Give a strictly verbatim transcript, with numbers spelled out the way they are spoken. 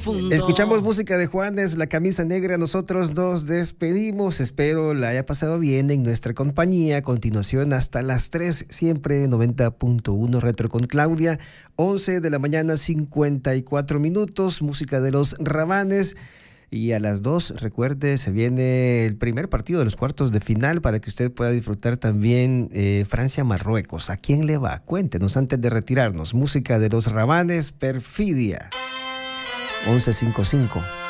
profundo. Escuchamos música de Juanes, La Camisa Negra. Nosotros nos despedimos. Espero la haya pasado bien en nuestra compañía. A continuación, hasta las tres, siempre noventa punto uno Retro con Claudia. once de la mañana, cincuenta y cuatro minutos. Música de los Rabanes. Y a las dos, recuerde, se viene el primer partido de los cuartos de final para que usted pueda disfrutar también eh, Francia-Marruecos. ¿A quién le va? Cuéntenos antes de retirarnos. Música de los Rabanes, Perfidia. once cincuenta y cinco.